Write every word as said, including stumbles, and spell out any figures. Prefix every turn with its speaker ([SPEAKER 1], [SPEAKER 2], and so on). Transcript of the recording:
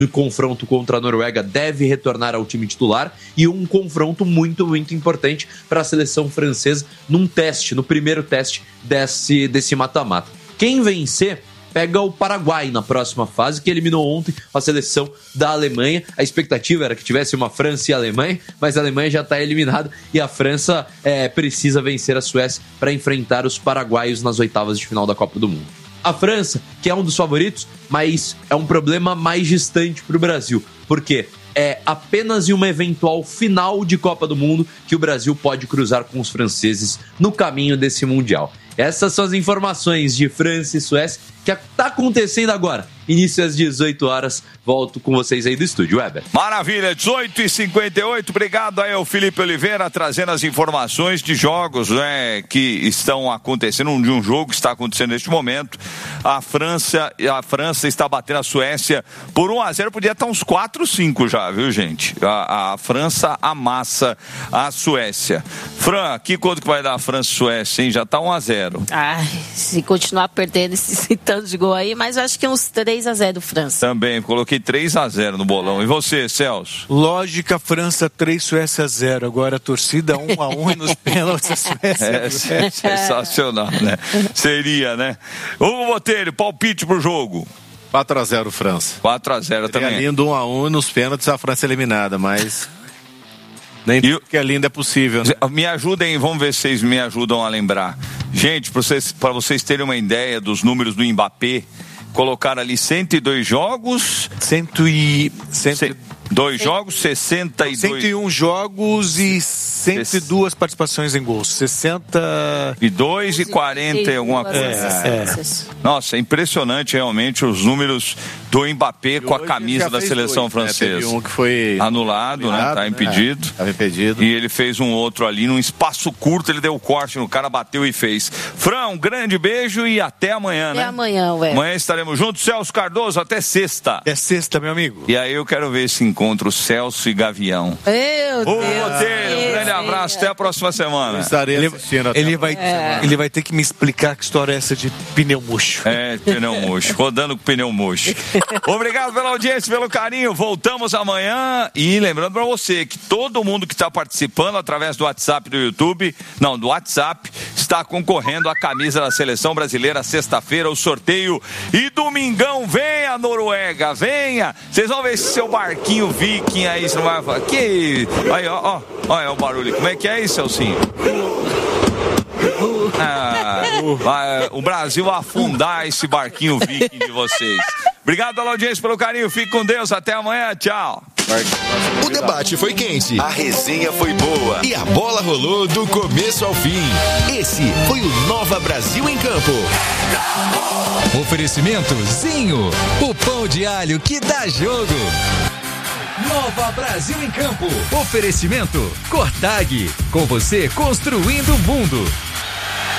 [SPEAKER 1] no confronto contra a Noruega deve retornar ao time titular e um confronto muito, muito importante para a seleção francesa num teste, no primeiro teste desse, desse mata-mata. Quem vencer pega o Paraguai na próxima fase, que eliminou ontem a seleção da Alemanha. A expectativa era que tivesse uma França e a Alemanha, mas a Alemanha já está eliminada e a França é, precisa vencer a Suécia para enfrentar os paraguaios nas oitavas de final da Copa do Mundo. A França, que é um dos favoritos, mas é um problema mais distante para o Brasil, porque é apenas em uma eventual final de Copa do Mundo que o Brasil pode cruzar com os franceses no caminho desse Mundial. Essas são as informações de França e Suécia que está acontecendo agora. Início às dezoito horas. Volto com vocês aí do estúdio, Weber.
[SPEAKER 2] Maravilha, dezoito e cinquenta e oito. Obrigado aí ao Felipe Oliveira trazendo as informações de jogos, né, que estão acontecendo, de um jogo que está acontecendo neste momento. A França, a França está batendo a Suécia por um a zero, podia estar uns quatro a cinco já, viu, gente? A, a França amassa a Suécia. Fran, aqui quanto que vai dar a França e Suécia, hein? Já está um a zero.
[SPEAKER 3] Ai, se continuar perdendo esses tantos de gol aí, mas eu acho que uns três a zero França.
[SPEAKER 2] Também, coloquei três a zero no bolão. E você, Celso?
[SPEAKER 4] Lógica, França três, Suécia zero. Agora a torcida um a um e nos pênaltis a Suécia.
[SPEAKER 2] É, é sensacional, né? Seria, né? Hugo Botelho, palpite pro jogo.
[SPEAKER 5] quatro a zero França.
[SPEAKER 2] quatro a zero
[SPEAKER 5] Seria
[SPEAKER 2] também.
[SPEAKER 5] lindo um a um nos pênaltis, a França eliminada, mas nem
[SPEAKER 2] e...
[SPEAKER 5] tudo que é lindo é possível, né?
[SPEAKER 2] Me ajudem, vamos ver se vocês me ajudam a lembrar. Gente, para vocês, para vocês terem uma ideia dos números do Mbappé, colocaram ali cento e dois jogos.
[SPEAKER 4] Cento e... Cento...
[SPEAKER 2] Dois jogos, sessenta e dois...
[SPEAKER 4] cento e um jogos e cento e duas participações em gols. sessenta
[SPEAKER 2] e dois e quarenta e alguma coisa.
[SPEAKER 4] É, é.
[SPEAKER 2] Nossa, é impressionante realmente os números do Mbappé com a camisa da seleção
[SPEAKER 5] dois,
[SPEAKER 2] francesa.
[SPEAKER 5] Né? Teve um que foi
[SPEAKER 2] anulado,
[SPEAKER 5] eliminado,
[SPEAKER 2] né? Tá impedido.
[SPEAKER 5] Estava é, impedido.
[SPEAKER 2] E ele fez um outro ali, num espaço curto, ele deu o corte no cara, bateu e fez. Fran, um grande beijo e até amanhã,
[SPEAKER 3] até
[SPEAKER 2] né?
[SPEAKER 3] amanhã, ué.
[SPEAKER 2] Amanhã estaremos juntos. Celso Cardoso, até sexta.
[SPEAKER 4] Até sexta, meu amigo.
[SPEAKER 2] E aí eu quero ver esse encontro. Contra o Celso e Gavião.
[SPEAKER 3] Meu
[SPEAKER 2] Ô,
[SPEAKER 3] Deus.
[SPEAKER 2] Botelho, um grande abraço, até a próxima semana.
[SPEAKER 5] Eu estarei
[SPEAKER 4] ele,
[SPEAKER 5] assistindo até
[SPEAKER 4] ele, vai, é. ele vai ter que me explicar que história é essa de pneu murcho.
[SPEAKER 2] É, pneu murcho, rodando com pneu murcho. Obrigado pela audiência, pelo carinho. Voltamos amanhã e lembrando pra você que todo mundo que está participando através do WhatsApp do YouTube, não, do WhatsApp, está concorrendo à camisa da Seleção Brasileira sexta-feira, o sorteio. E domingão, venha Noruega, venha. Vocês vão ver esse seu barquinho viking aí, você não vai falar. Que. Aí, ó, ó, olha o barulho. Como é que é isso, Celcinho? Ah, vai, o Brasil vai afundar esse barquinho viking de vocês. Obrigado pela audiência, pelo carinho. Fique com Deus. Até amanhã. Tchau.
[SPEAKER 6] O debate foi quente, a resenha foi boa e a bola rolou do começo ao fim. Esse foi o Nova Brasil em Campo.
[SPEAKER 7] Oferecimento Zinho, o pão de alho que dá jogo. Nova Brasil em Campo. Oferecimento Cortag, com você construindo o mundo.